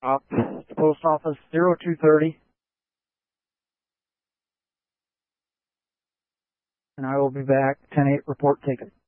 Post office 0230. And I will be back. 10-8 report taken.